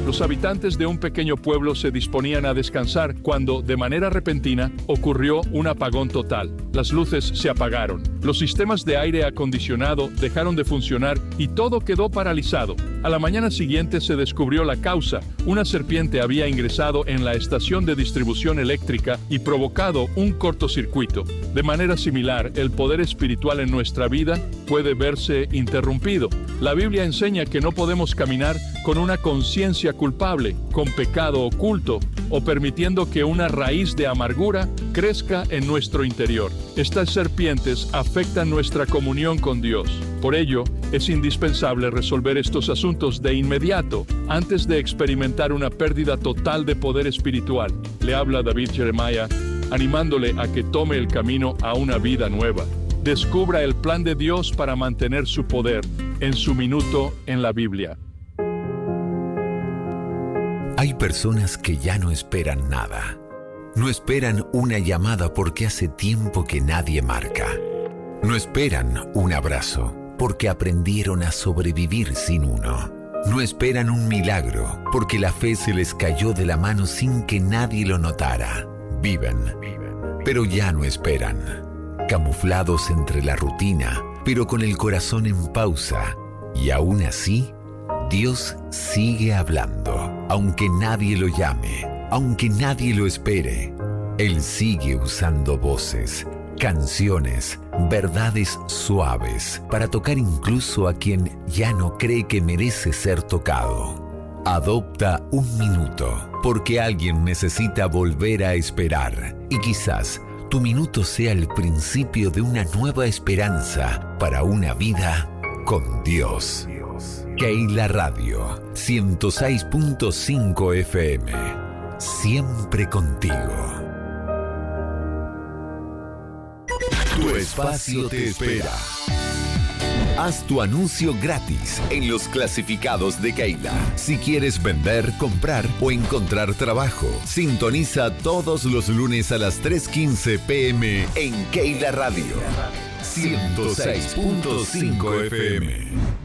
Los habitantes de un pequeño pueblo se disponían a descansar cuando, de manera repentina, ocurrió un apagón total. Las luces se apagaron, los sistemas de aire acondicionado dejaron de funcionar y todo quedó paralizado. A la mañana siguiente se descubrió la causa. Una serpiente había ingresado en la estación de distribución eléctrica y provocado un cortocircuito. De manera similar, el poder espiritual en nuestra vida puede verse interrumpido. La Biblia enseña que no podemos caminar con una conciencia culpable, con pecado oculto, o permitiendo que una raíz de amargura crezca en nuestro interior. Estas serpientes afectan nuestra comunión con Dios. Por ello, es indispensable resolver estos asuntos de inmediato, antes de experimentar una pérdida total de poder espiritual. Le habla David Jeremiah, animándole a que tome el camino a una vida nueva. Descubra el plan de Dios para mantener su poder en su minuto en la Biblia. Hay personas que ya no esperan nada. No esperan una llamada porque hace tiempo que nadie marca. No esperan un abrazo porque aprendieron a sobrevivir sin uno. No esperan un milagro porque la fe se les cayó de la mano sin que nadie lo notara. Viven, pero ya no esperan. Camuflados entre la rutina, pero con el corazón en pausa. Y aún así, Dios sigue hablando. Aunque nadie lo llame, aunque nadie lo espere, Él sigue usando voces, canciones, verdades suaves para tocar incluso a quien ya no cree que merece ser tocado. Adopta un minuto, porque alguien necesita volver a esperar. Y quizás tu minuto sea el principio de una nueva esperanza para una vida con Dios. Keila Radio 106.5 FM. Siempre contigo. Tu espacio te espera. Haz tu anuncio gratis en los clasificados de Keila. Si quieres vender, comprar o encontrar trabajo, sintoniza todos los lunes a las 3:15 p.m. en Keila Radio 106.5 FM.